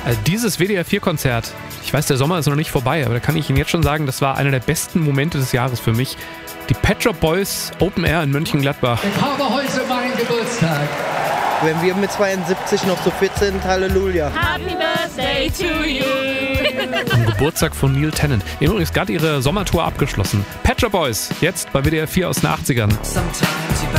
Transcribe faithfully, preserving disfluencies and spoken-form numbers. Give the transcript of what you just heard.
Also dieses W D R vier Konzert, ich weiß, der Sommer ist noch nicht vorbei, aber da kann ich Ihnen jetzt schon sagen, das war einer der besten Momente des Jahres für mich. Die Pet Shop Boys Open Air in Mönchengladbach. Ich habe heute meinen Geburtstag. Wenn wir mit zweiundsiebzig noch so fit sind, Halleluja. Happy Birthday to you. Am Geburtstag von Neil Tennant. Die haben übrigens gerade ihre Sommertour abgeschlossen. Pet Shop Boys, jetzt bei W D R vier aus den achtzigern.